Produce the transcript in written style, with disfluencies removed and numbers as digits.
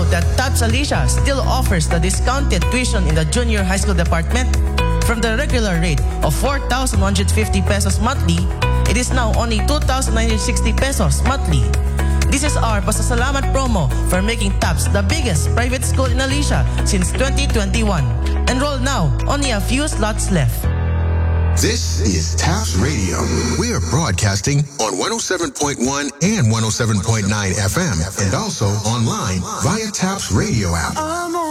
know that TAPS Alicia still offers the discounted tuition in the junior high school department? From the regular rate of 4,150 pesos monthly, it is now only 2,960 pesos monthly. This is our pasasalamat promo for making TAPS the biggest private school in Alicia since 2021. Enroll now, only a few slots left. This is TAPS Radio. We are broadcasting on 107.1 and 107.9 FM and also online via TAPS Radio app.